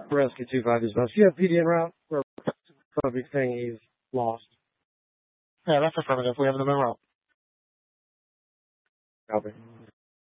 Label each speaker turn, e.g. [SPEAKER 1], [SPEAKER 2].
[SPEAKER 1] Rescue 2-5 is best. You have PD en route. We're saying he's lost.
[SPEAKER 2] Yeah, that's affirmative. We have them en route.
[SPEAKER 1] Copy.